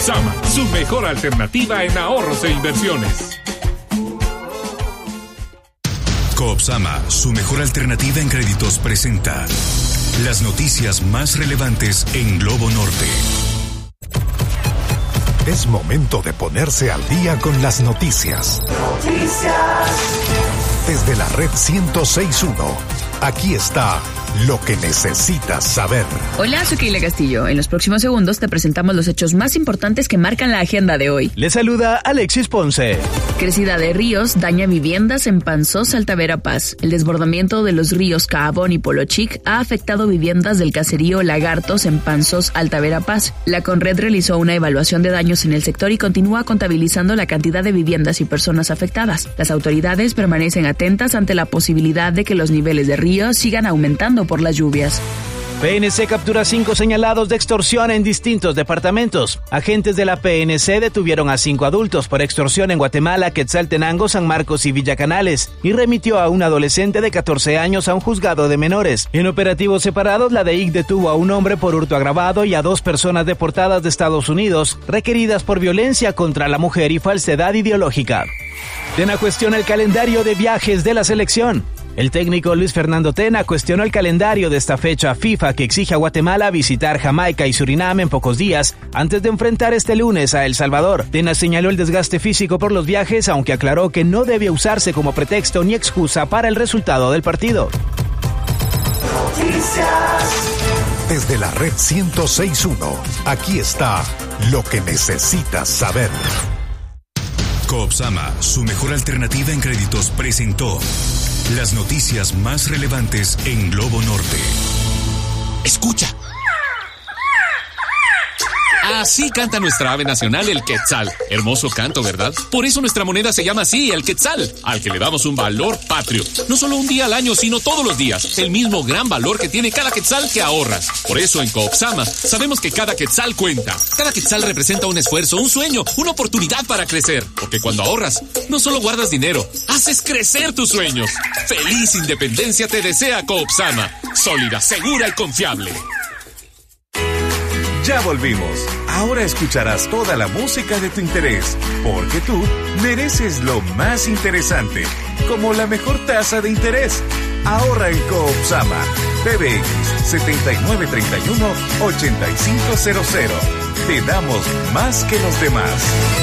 Coopsama, su mejor alternativa en ahorros e inversiones. Coopsama, su mejor alternativa en créditos, presenta las noticias más relevantes en Globo Norte. Es momento de ponerse al día con las noticias. Desde la red 106.1, aquí está lo que necesitas saber. Hola, soy Keila Castillo. En los próximos segundos te presentamos los hechos más importantes que marcan la agenda de hoy. Le saluda Alexis Ponce. Crecida de ríos daña viviendas en Panzós, Alta Verapaz. El desbordamiento de los ríos Caabón y Polochic ha afectado viviendas del caserío Lagartos en Panzós, Alta Verapaz. La Conred realizó una evaluación de daños en el sector y continúa contabilizando la cantidad de viviendas y personas afectadas. Las autoridades permanecen atentas ante la posibilidad de que los niveles de ríos sigan aumentando por las lluvias. PNC captura 5 señalados de extorsión en distintos departamentos. Agentes de la PNC detuvieron a 5 adultos por extorsión en Guatemala, Quetzaltenango, San Marcos y Villa Canales y remitió a un adolescente de 14 años a un juzgado de menores. En operativos separados, la DEIC detuvo a un hombre por hurto agravado y a 2 personas deportadas de Estados Unidos, requeridas por violencia contra la mujer y falsedad ideológica. Tena cuestiona el calendario de viajes de la selección. El técnico Luis Fernando Tena cuestionó el calendario de esta fecha FIFA que exige a Guatemala visitar Jamaica y Surinam en pocos días antes de enfrentar este lunes a El Salvador. Tena señaló el desgaste físico por los viajes, aunque aclaró que no debe usarse como pretexto ni excusa para el resultado del partido. Desde la red 106.1, aquí está lo que necesitas saber. Coopsama, su mejor alternativa en créditos, presentó las noticias más relevantes en Globo Norte. Escucha. Así canta nuestra ave nacional, el quetzal. Hermoso canto, ¿verdad? Por eso nuestra moneda se llama así, el quetzal, al que le damos un valor patrio. No solo un día al año, sino todos los días. El mismo gran valor que tiene cada quetzal que ahorras. Por eso en Coopsama sabemos que cada quetzal cuenta. Cada quetzal representa un esfuerzo, un sueño, una oportunidad para crecer. Porque cuando ahorras, no solo guardas dinero, haces crecer tus sueños. Feliz independencia te desea Coopsama. Sólida, segura y confiable. Ya volvimos. Ahora escucharás toda la música de tu interés, porque tú mereces lo más interesante, como la mejor tasa de interés. Ahorra en Coopsama. PBX 7931-8500. Te damos más que los demás.